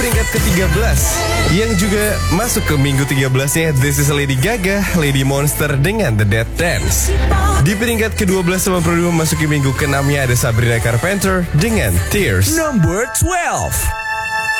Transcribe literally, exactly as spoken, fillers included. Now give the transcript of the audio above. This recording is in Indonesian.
peringkat ke tiga belas, yang juga masuk ke minggu tiga belasnya, This is Lady Gaga, Lady Monster dengan The Dead Dance. Di peringkat ke dua belas delapan puluh dua memasuki minggu ke enamnya ada Sabrina Carpenter dengan Tears. Number twelve.